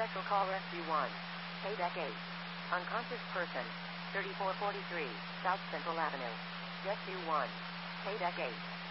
Special call rescue 1. Paydeck 8. Unconscious person. 3443 South Central Avenue. Rescue 1. Paydeck 8.